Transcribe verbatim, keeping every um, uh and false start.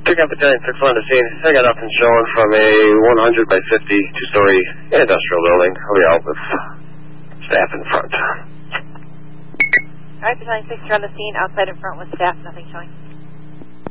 Pick up Battalion six on the scene. I got nothing showing from a one hundred by fifty two-story industrial building. I'll be out with staff in front. All right, Battalion six, you're on the scene, outside in front with staff, nothing showing.